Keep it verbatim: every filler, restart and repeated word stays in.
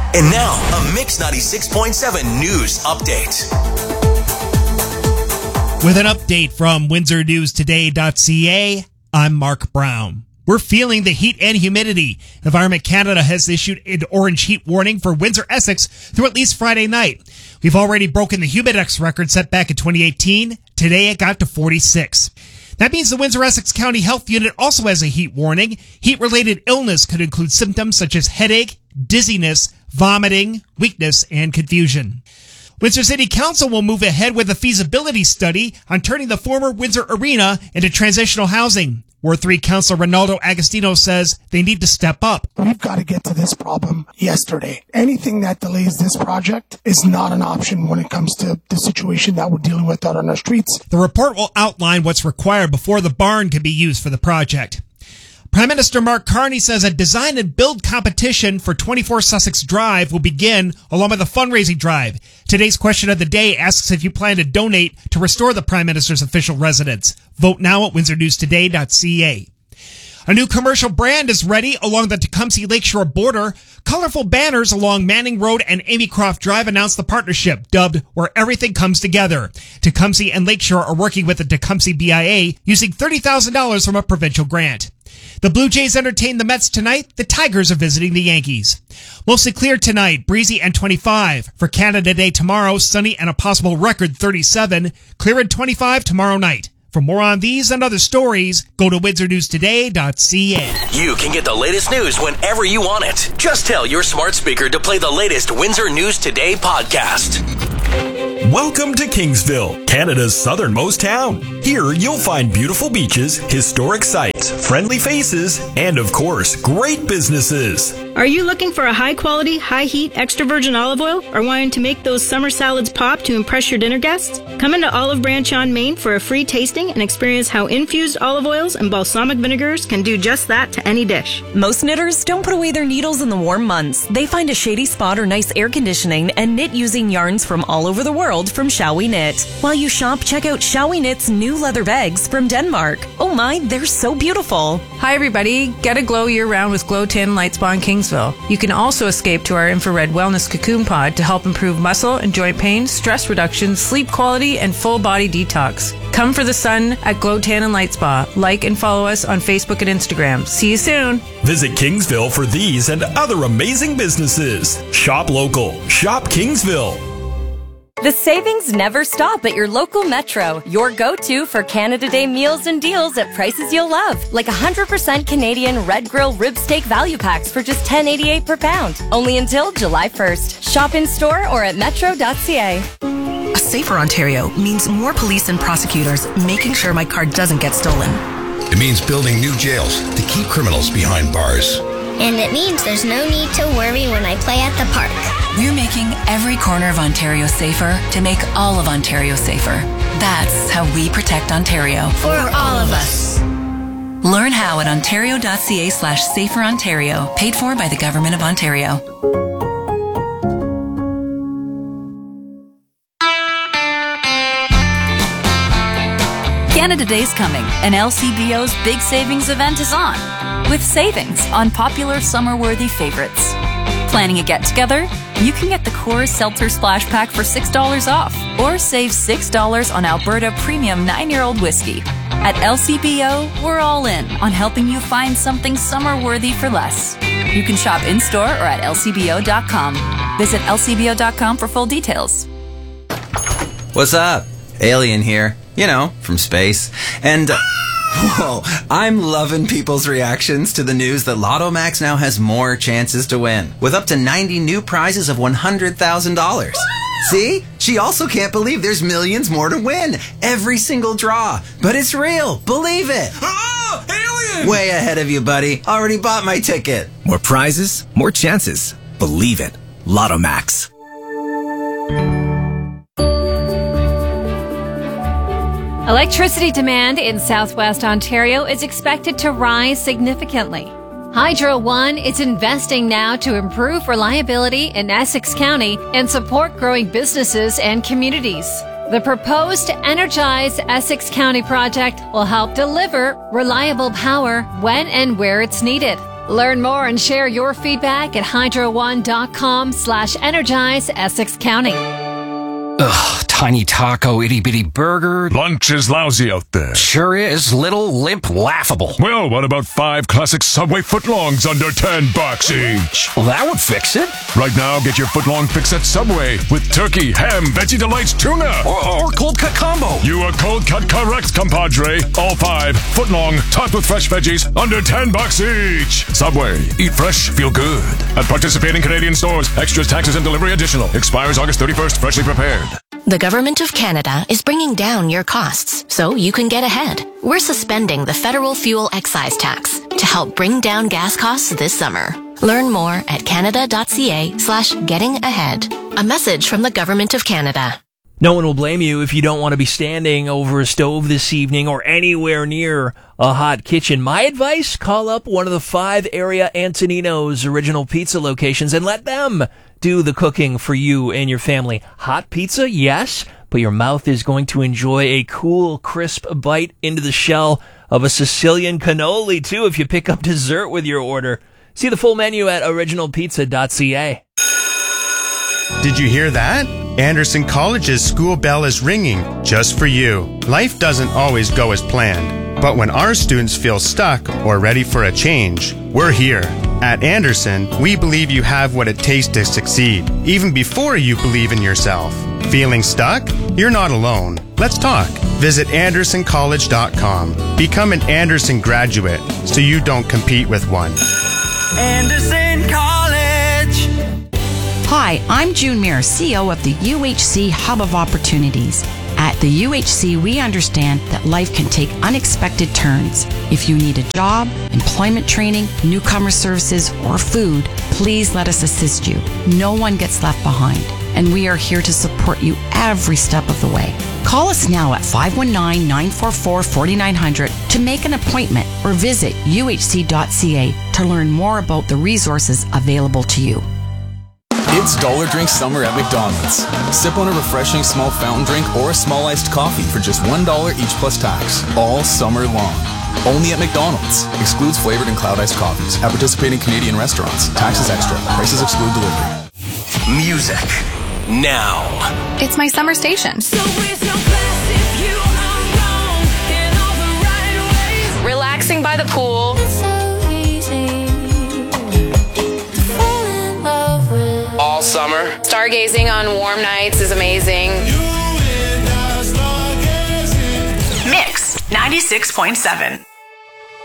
And now, a Mix ninety-six point seven news update. With an update from Windsor News Today dot C A, I'm Mark Brown. We're feeling the heat and humidity. Environment Canada has issued an orange heat warning for Windsor-Essex through at least Friday night. We've already broken the Humidex record set back in twenty eighteen. Today it got to forty-six. That means the Windsor-Essex County Health Unit also has a heat warning. Heat-related illness could include symptoms such as headache, dizziness, vomiting, weakness, and confusion. Windsor City Council will move ahead with a feasibility study on turning the former Windsor Arena into transitional housing. Ward three Councilor Ronaldo Agostino says they need to step up. We've got to get to this problem yesterday. Anything that delays this project is not an option when it comes to the situation that we're dealing with out on our streets. The report will outline what's required before the barn can be used for the project. Prime Minister Mark Carney says a design and build competition for twenty-four Sussex Drive will begin along with a fundraising drive. Today's question of the day asks if you plan to donate to restore the Prime Minister's official residence. Vote now at Windsor News Today dot C A. A new commercial brand is ready along the Tecumseh Lakeshore border. Colorful banners along Manning Road and Amy Croft Drive announced the partnership, dubbed Where Everything Comes Together. Tecumseh and Lakeshore are working with the Tecumseh B I A using thirty thousand dollars from a provincial grant. The Blue Jays entertain the Mets tonight. The Tigers are visiting the Yankees. Mostly clear tonight, breezy and twenty-five. For Canada Day tomorrow, sunny and a possible record thirty-seven. Clear at twenty-five tomorrow night. For more on these and other stories, go to Windsor News Today dot C A. You can get the latest news whenever you want it. Just tell your smart speaker to play the latest Windsor News Today podcast. Welcome to Kingsville, Canada's southernmost town. Here you'll find beautiful beaches, historic sites, friendly faces, and of course, great businesses. Are you looking for a high-quality, high-heat, extra virgin olive oil or wanting to make those summer salads pop to impress your dinner guests? Come into Olive Branch on Main for a free tasting and experience how infused olive oils and balsamic vinegars can do just that to any dish. Most knitters don't put away their needles in the warm months. They find a shady spot or nice air conditioning and knit using yarns from all over the world from Shall We Knit. While you shop, check out Shall We Knit's new leather bags from Denmark. Oh my, they're so beautiful. Hi everybody, get a glow year-round with Glow Tin Light Spa in Kingsville. You can also escape to our infrared wellness cocoon pod to help improve muscle and joint pain, stress reduction, sleep quality, and full body detox. Come for the sun at Glow Tan and Light Spa. Like and follow us on Facebook and Instagram. See you soon. Visit Kingsville for these and other amazing businesses. Shop local. Shop Kingsville. The savings never stop at your local Metro, your go-to for Canada Day meals and deals at prices you'll love. Like one hundred percent Canadian Red Grill Rib Steak Value Packs for just ten eighty-eight per pound. Only until July first. Shop in store or at metro dot c a. A safer Ontario means more police and prosecutors making sure my car doesn't get stolen. It means building new jails to keep criminals behind bars. And it means there's no need to worry when I play at the park. We're making every corner of Ontario safer to make all of Ontario safer. That's how we protect Ontario. For all of us. Learn how at ontario dot c a slash safer Ontario. Paid for by the Government of Ontario. Canada Day's coming, and L C B O's big savings event is on, with savings on popular summer-worthy favorites. Planning a get-together? You can get the Coors Seltzer Splash Pack for six dollars off, or save six dollars on Alberta Premium nine-year-old whiskey. At L C B O, we're all in on helping you find something summer-worthy for less. You can shop in-store or at L C B O dot com. Visit L C B O dot com for full details. What's up? Alien here. You know, from space. And, uh, whoa, I'm loving people's reactions to the news that Lotto Max now has more chances to win, with up to ninety new prizes of one hundred thousand dollars. See? She also can't believe there's millions more to win. Every single draw. But it's real. Believe it. Oh, alien! Way ahead of you, buddy. Already bought my ticket. More prizes, more chances. Believe it. Lotto Max. Electricity demand in southwest Ontario is expected to rise significantly. Hydro One is investing now to improve reliability in Essex County and support growing businesses and communities. The proposed Energize Essex County project will help deliver reliable power when and where it's needed. Learn more and share your feedback at hydro one dot com slash energize Essex County. Ugh, tiny taco, itty bitty burger. Lunch is lousy out there. Sure is. Little, limp, laughable. Well, what about five classic Subway footlongs under ten bucks each? Well, that would fix it. Right now, get your footlong fix at Subway with turkey, ham, Veggie Delights, tuna. Or, or cold cut combo. You are cold cut correct, compadre. All five footlong, topped with fresh veggies, under ten bucks each. Subway. Eat fresh, feel good. At participating Canadian stores. Extras, taxes, and delivery additional. Expires August thirty-first. Freshly prepared. The Government of Canada is bringing down your costs so you can get ahead. We're suspending the federal fuel excise tax to help bring down gas costs this summer. Learn more at canada.ca slash getting ahead. A message from the Government of Canada. No one will blame you if you don't want to be standing over a stove this evening or anywhere near a hot kitchen. My advice, call up one of the five area Antonino's original pizza locations and let them do the cooking for you and your family. Hot pizza, yes, but your mouth is going to enjoy a cool, crisp bite into the shell of a Sicilian cannoli, too, if you pick up dessert with your order. See the full menu at original pizza dot c a. Did you hear that? Anderson College's school bell is ringing just for you. Life doesn't always go as planned, but when our students feel stuck or ready for a change, we're here. At Anderson, we believe you have what it takes to succeed, even before you believe in yourself. Feeling stuck? You're not alone. Let's talk. Visit anderson college dot com. Become an Anderson graduate so you don't compete with one. Anderson College. Hi, I'm June Muir, C E O of the U H C Hub of Opportunities. At the U H C, we understand that life can take unexpected turns. If you need a job, employment training, newcomer services, or food, please let us assist you. No one gets left behind, and we are here to support you every step of the way. Call us now at five one nine, nine four four, four nine zero zero to make an appointment or visit u h c dot c a to learn more about the resources available to you. It's Dollar Drink Summer at McDonald's. Sip on a refreshing small fountain drink or a small iced coffee for just one dollar each plus tax, all summer long. Only at McDonald's. Excludes flavored and cloud iced coffees. At participating Canadian restaurants. Taxes extra. Prices exclude delivery. Music. Now. It's my summer station. So with no class if you are wrong in all the right ways. Relaxing by the pool. It's so easy. All summer. Stargazing on warm nights is amazing. Mix ninety-six point seven.